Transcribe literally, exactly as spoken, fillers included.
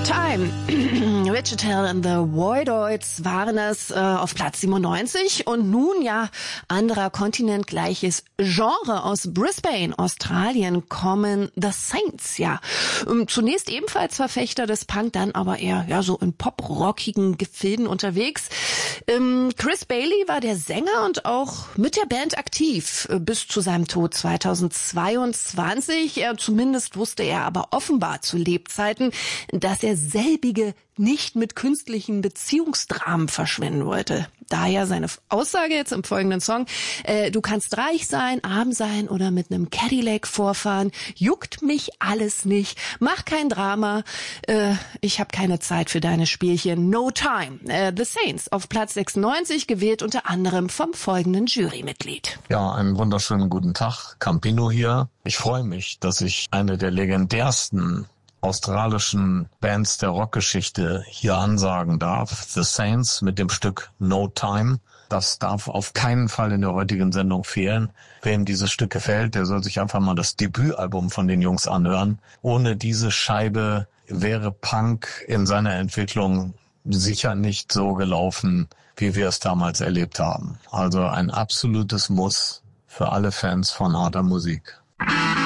Time. Richard Hell and the Voidoids waren es äh, auf Platz siebenundneunzig. Und nun, ja, anderer Kontinent, gleiches Genre. Aus Brisbane, Australien, kommen The Saints, ja. Ähm, zunächst ebenfalls Verfechter des Punk, dann aber eher ja so in pop-rockigen Gefilden unterwegs. Ähm, Chris Bailey war der Sänger und auch mit der Band aktiv äh, bis zu seinem Tod zweitausendzweiundzwanzig. Er, zumindest wusste er aber offenbar zu Lebzeiten, dass er selbige nicht mit künstlichen Beziehungsdramen verschwenden wollte. Daher seine Aussage jetzt im folgenden Song: äh, Du kannst reich sein, arm sein oder mit einem Cadillac vorfahren. Juckt mich alles nicht. Mach kein Drama. Äh, ich habe keine Zeit für deine Spielchen. No time. Äh, The Saints auf Platz sechsundneunzig, gewählt unter anderem vom folgenden Jurymitglied. Ja, einen wunderschönen guten Tag. Campino hier. Ich freue mich, dass ich eine der legendärsten australischen Bands der Rockgeschichte hier ansagen darf. The Saints mit dem Stück No Time. Das darf auf keinen Fall in der heutigen Sendung fehlen. Wem dieses Stück gefällt, der soll sich einfach mal das Debütalbum von den Jungs anhören. Ohne diese Scheibe wäre Punk in seiner Entwicklung sicher nicht so gelaufen, wie wir es damals erlebt haben. Also ein absolutes Muss für alle Fans von harter Musik.